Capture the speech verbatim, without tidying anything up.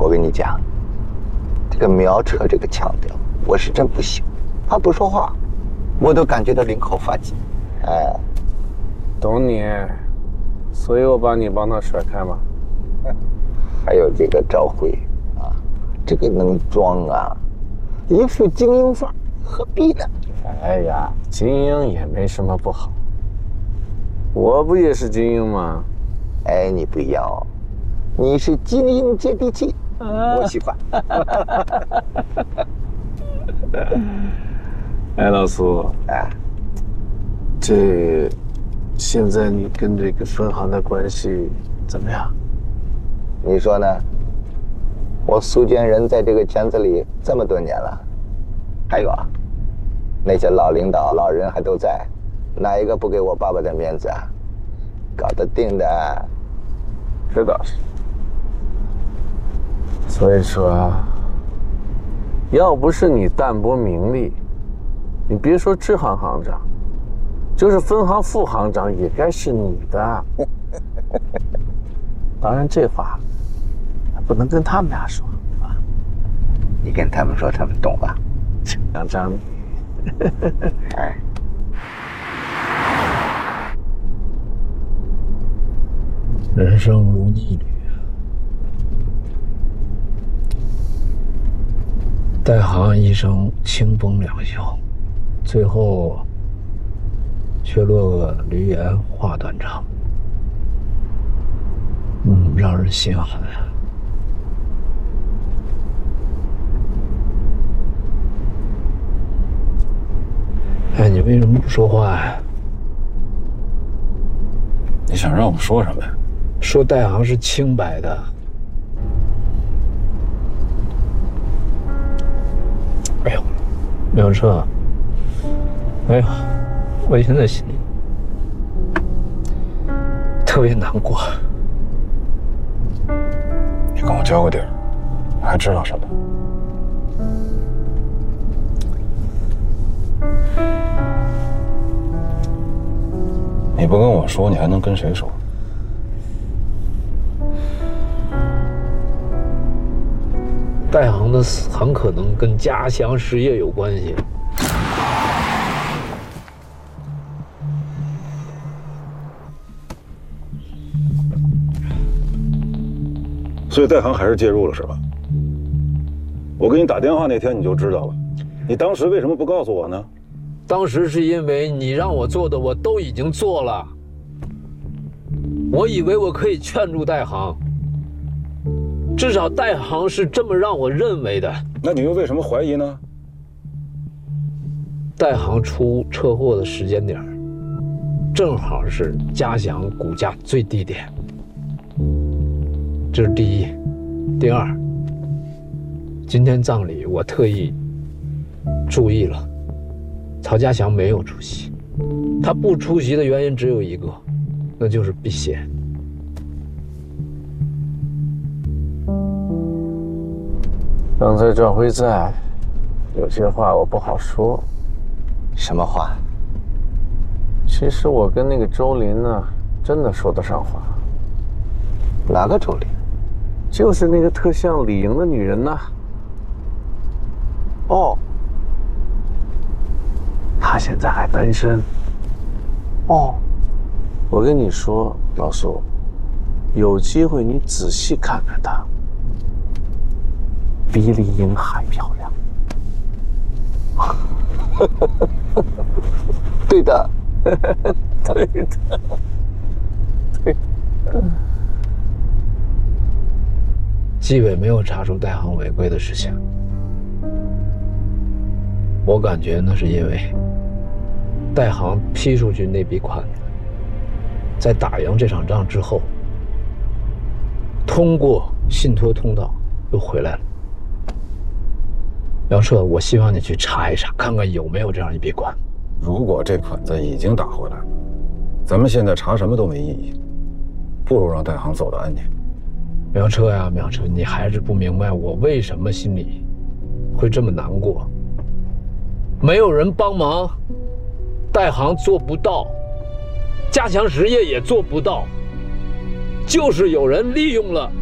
我跟你讲，这个苗彻这个腔调，我是真不行。他不说话，我都感觉到领口发紧。哎， 懂你，所以我把你帮他甩开嘛。 还有这个赵辉啊，这个能装啊，一副精英范儿，何必呢？ 哎呀，精英也没什么不好，我不也是精英吗？ 哎，你不一样哦，你是精英接地气，我喜欢。 哎，老苏， 哎， 这现在你跟这个分行的关系怎么样？ 你说呢？我苏娟人在这个圈子里这么多年了，还有啊，那些老领导、老人还都在，哪一个不给我爸爸的面子啊？搞得定的。 这倒是。所以说，要不是你淡泊名利，你别说支行行长，就是分行副行长也该是你的。当然，这话不能跟他们俩说啊。 你跟他们说，他们懂吧？ 想张你。 哎， 人生如逆旅，代行一生清风两袖，最后却落个驴言话断肠，嗯，让人心寒啊。哎，你为什么不说话呀？ 你想让我们说什么呀？ 说代行是清白的。哎呦，苗彻，哎呦，我现在心里特别难过。 你跟我交个底儿，还知道什么？你不跟我说，你还能跟谁说？ 代行的死很可能跟家乡实业有关系。 所以代行还是介入了，是吧？我给你打电话那天你就知道了，你当时为什么不告诉我呢？ 当时是因为你让我做的我都已经做了，我以为我可以劝住代行，至少代行是这么让我认为的。 那你又为什么怀疑呢？ 代行出车祸的时间点正好是嘉祥股价最低点，这是第一。第二，今天葬礼我特意注意了，曹家祥没有出席，他不出席的原因只有一个，那就是避嫌。 刚才赵辉在，有些话我不好说。 什么话？ 其实我跟那个周林呢，真的说得上话。 哪个周林？ 就是那个特像李莹的女人呢。 哦， 她现在还单身。 哦， 我跟你说，老苏，有机会你仔细看看她，比李莹还漂亮。 对的， 对的，对的。 纪委没有查出代行违规的事情，我感觉那是因为代行批出去那笔款子，在打赢这场仗之后，通过信托通道又回来了。苗彻，我希望你去查一查，看看有没有这样一笔款。 如果这款子已经打回来了，咱们现在查什么都没意义，不如让代行走得安宁。 苗彻呀，苗彻，你还是不明白我为什么心里会这么难过。没有人帮忙，代行做不到，加强实业也做不到，就是有人利用了